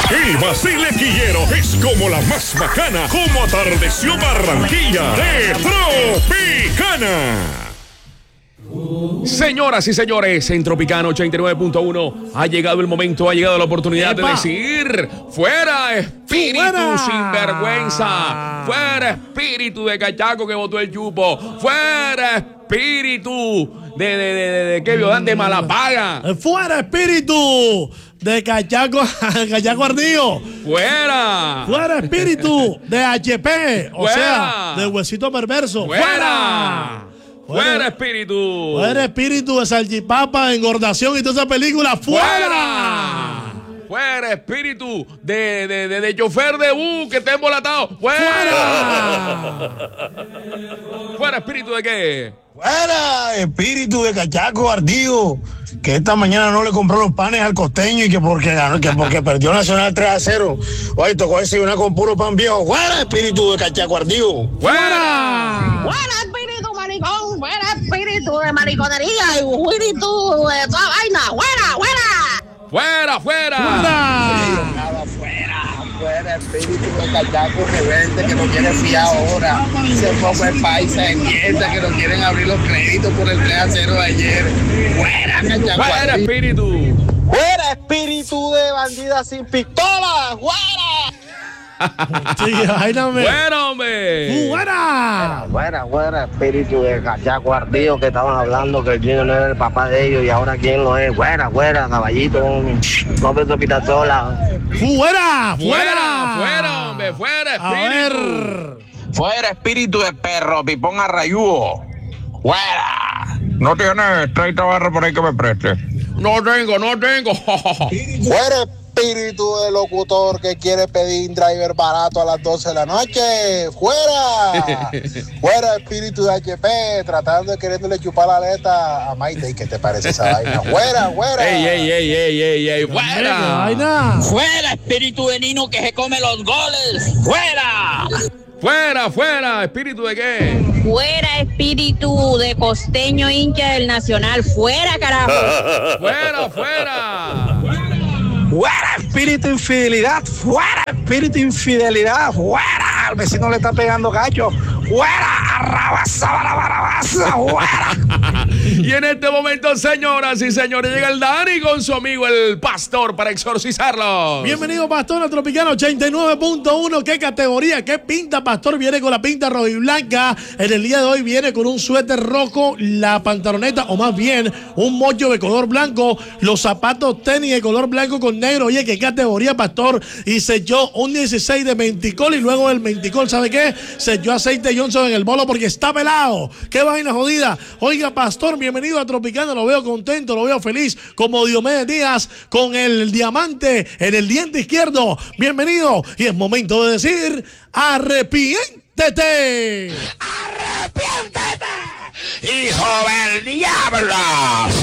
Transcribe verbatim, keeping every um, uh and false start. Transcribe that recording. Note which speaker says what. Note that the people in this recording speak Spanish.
Speaker 1: El Basile Quillero es como la más bacana, como atardeció Barranquilla de Tropicana. Señoras y señores, en Tropicana ochenta y nueve punto uno ha llegado el momento, ha llegado la oportunidad ¡Epa! De decir: fuera espíritu ¡Fuera! Sinvergüenza, fuera espíritu de cachaco que botó el chupo, fuera espíritu de, de, de, de, de que violan de mala paga,
Speaker 2: fuera espíritu de cachaco, cachaco ardido,
Speaker 1: fuera,
Speaker 2: fuera espíritu de H P, o
Speaker 1: fuera.
Speaker 2: sea, de huesito perverso, fuera.
Speaker 1: fuera. Fuera, fuera espíritu.
Speaker 2: Fuera espíritu de salchipapa, engordación y toda esa película. ¡Fuera!
Speaker 1: Fuera, fuera espíritu de, de, de, de chofer de bus que está embolatado. ¡Fuera! ¡Fuera! ¿Fuera espíritu de qué?
Speaker 3: Fuera espíritu de cachaco ardido, que esta mañana no le compró los panes al costeño y que porque ganó, que porque perdió Nacional tres a cero. Oye, tocó desayunar con puro pan viejo. Fuera espíritu de cachaco ardido.
Speaker 1: ¡Fuera!
Speaker 4: ¡Fuera espíritu maricón! ¡Fuera espíritu de mariconería y espíritu de toda vaina! ¡Fuera, fuera!
Speaker 1: ¡Fuera, fuera!
Speaker 5: ¡Fuera! ¡Fuera! ¡Fuera espíritu de cachaco rebelde que no quiere fiar ahora! Se poco el país de mierda que no quieren abrir los créditos por el tres a cero de ayer. ¡Fuera, cachaco!
Speaker 1: ¡Fuera espíritu!
Speaker 5: ¡Fuera espíritu de bandida sin pistola! ¡Fuera!
Speaker 2: Sí, váiname.
Speaker 1: ¡Fuera, hombre!
Speaker 2: ¡Fuera!
Speaker 5: Fuera, fuera, espíritu de cachaco ardido que estaban hablando que el niño no era el papá de ellos y ahora quién lo es. Fuera, fuera, caballito, no me topita sola.
Speaker 2: ¡Fuera! ¡Fuera!
Speaker 1: ¡Fuera, fuera, hombre! ¡Fuera espíritu!
Speaker 2: A ver.
Speaker 6: Fuera espíritu de perro, pipón arrayudo. ¡Fuera! ¿No tienes treinta barras por ahí que me preste?
Speaker 1: No tengo, no tengo.
Speaker 5: Fuera espíritu de locutor que quiere pedir un driver barato a las doce de la noche. ¡Fuera! Fuera espíritu de H P tratando de queriéndole chupar la aleta a Maite. ¿Y qué te parece esa vaina? ¡Fuera, fuera!
Speaker 1: ¡Ey, ey, ey, ey, ey, ey! ¡Fuera!
Speaker 2: Vaina.
Speaker 7: ¡Fuera, espíritu de Nino que se come los goles! ¡Fuera!
Speaker 1: ¡Fuera, fuera! ¿Espíritu de qué?
Speaker 4: ¡Fuera espíritu de costeño hincha del Nacional! ¡Fuera, carajo!
Speaker 1: ¡Fuera, fuera!
Speaker 5: ¡Fuera espíritu de infidelidad! ¡Fuera espíritu de infidelidad! ¡Fuera! Al vecino le está pegando gacho. ¡Fuera! ¡Arrabasa, barabasa! ¡Fuera!
Speaker 1: Y en este momento, señoras y señores, llega el Dani con su amigo el Pastor para exorcizarlo.
Speaker 2: Bienvenido, Pastor, a Tropicana ochenta y nueve punto uno. ¿Qué categoría? ¿Qué pinta, Pastor? Viene con la pinta roja y blanca. En el día de hoy viene con un suéter rojo, la pantaloneta, o más bien, un mocho de color blanco, los zapatos tenis de color blanco con negro. Oye, ¿qué categoría, Pastor? Y selló un dieciséis de menticol y luego el menticol, ¿sabe qué? Selló aceite Johnson en el bolo porque está pelado. ¡Qué vaina jodida! Oiga, Pastor, bienvenido a Tropicana. Lo veo contento, lo veo feliz, como Diomedes Díaz con el diamante en el diente izquierdo. Bienvenido. Y es momento de decir: ¡arrepiéntete!
Speaker 6: ¡Arrepiéntete, hijo del diablo!